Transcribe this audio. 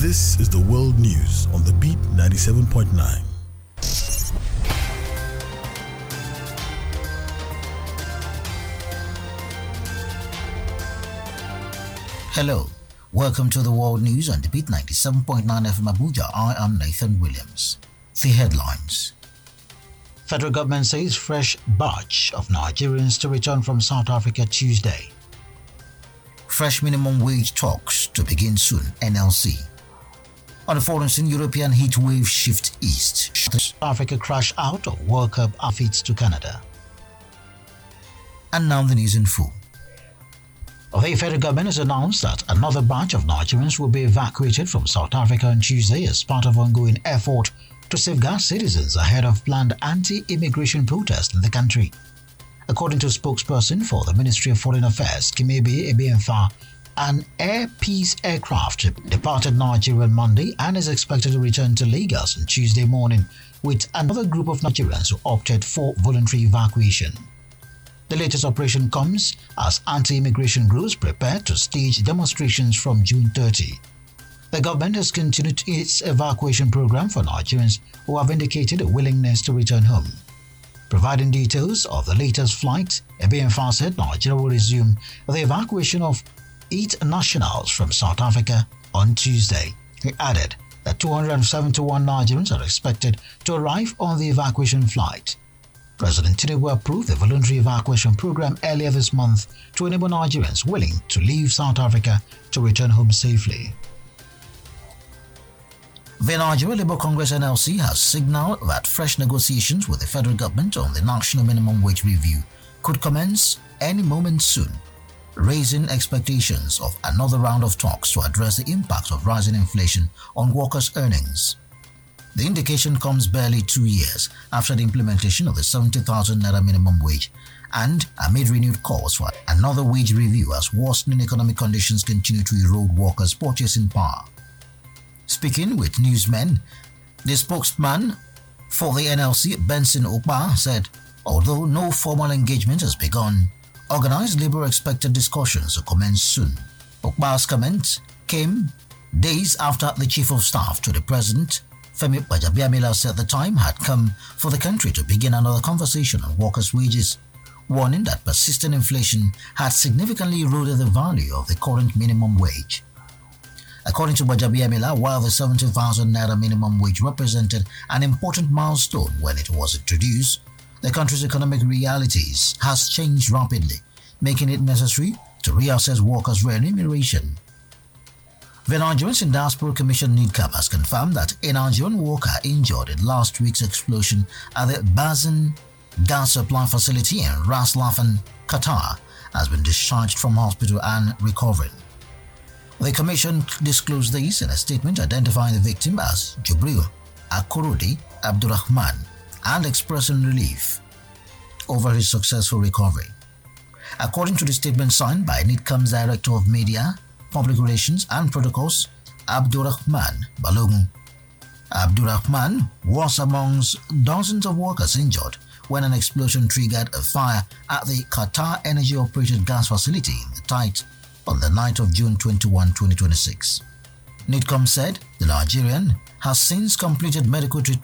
This is the World News on the Beat 97.9. Hello, welcome to the World News on the Beat 97.9 FM Abuja. I am Nathan Williams. The headlines. Federal government says fresh batch of Nigerians to return from South Africa Tuesday. Fresh minimum wage talks to begin soon, NLC. On the foreign scene, European heat wave shift east. South Africa crash out of World Cup outfits to Canada. And now the news in full. The federal government has announced that another batch of Nigerians will be evacuated from South Africa on Tuesday as part of ongoing effort to safeguard citizens ahead of planned anti-immigration protests in the country. According to a spokesperson for the Ministry of Foreign Affairs, Kimebe Ebiemfa, an Air Peace aircraft departed Nigeria on Monday and is expected to return to Lagos on Tuesday morning with another group of Nigerians who opted for voluntary evacuation. The latest operation comes as anti-immigration groups prepare to stage demonstrations from June 30. The government has continued its evacuation program for Nigerians who have indicated a willingness to return home. Providing details of the latest flight, Ebiemfa said Nigeria will resume the evacuation of 8 nationals from South Africa on Tuesday. He added that 271 Nigerians are expected to arrive on the evacuation flight. President Tinubu approved the voluntary evacuation program earlier this month to enable Nigerians willing to leave South Africa to return home safely. The Nigeria Labour Congress NLC has signaled that fresh negotiations with the federal government on the national minimum wage review could commence any moment soon, raising expectations of another round of talks to address the impact of rising inflation on workers' earnings. The indication comes barely 2 years after the implementation of the 70,000 naira minimum wage and amid renewed calls for another wage review as worsening economic conditions continue to erode workers' purchasing power. Speaking with newsmen, the spokesman for the NLC, Benson Okpa, said although no formal engagement has begun, organized labor expected discussions to commence soon. Okpa's comment came days after the Chief of Staff to the President, Femi Gbajabiamila, said the time had come for the country to begin another conversation on workers' wages, warning that persistent inflation had significantly eroded the value of the current minimum wage. According to Gbajabiamila, while the 70,000 naira minimum wage represented an important milestone when it was introduced, the country's economic realities has changed rapidly, making it necessary to reassess workers' remuneration. The Nigerians in Diaspora Commission NIDCAP has confirmed that a Nigerian worker injured in last week's explosion at the Bazin gas supply facility in Ras Laffan, Qatar, has been discharged from hospital and recovering. The Commission disclosed this in a statement identifying the victim as Jubril Akurudi Abdurrahman and expressing relief over his successful recovery. According to the statement signed by NIDCAP's Director of Media, Public Relations and Protocols, Abdurrahman Balogun. Abdurrahman was amongst dozens of workers injured when an explosion triggered a fire at the Qatar Energy-operated gas facility in the Tight on the night of June 21, 2026. NIDCAP said the Nigerian has since completed medical treatment